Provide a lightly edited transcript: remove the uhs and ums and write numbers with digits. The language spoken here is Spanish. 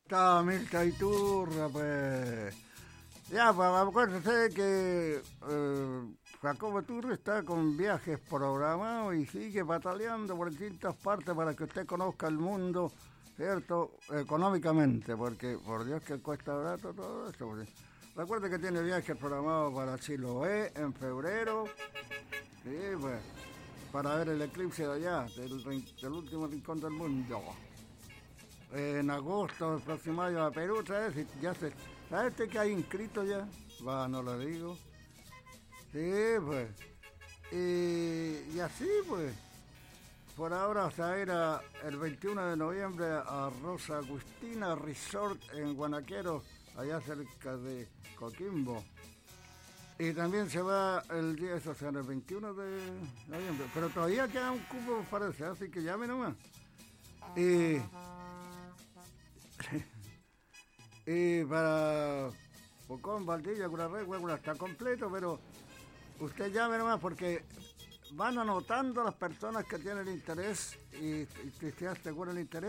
Está Mirta Iturra, pues. Ya, pues acuérdese que Jacobo Iturra está con viajes programados y sigue bataleando por distintas partes para que usted conozca el mundo, ¿cierto? Económicamente, porque por Dios que cuesta barato todo esto. Pues. Recuerde que tiene viajes programados para Chiloé en febrero, sí, pues, para ver el eclipse de allá, del último rincón del mundo. En agosto, el próximo año a Perú, ¿sabes? Ya se, ¿sabes que hay inscrito ya? Va, no lo digo. Sí, pues. Y así, pues. Por ahora se va a ir el 21 de noviembre a Rosa Agustina Resort en Guanaquero, allá cerca de Coquimbo. Y también se va el día, eso, o sea, el 21 de noviembre. Pero todavía queda un cupo, parece, así que llame nomás. Y Y para Pucón, Valdivia, Curarrey, Huégula está completo, pero usted llame nomás porque van anotando las personas que tienen interés y si se asegura el interés.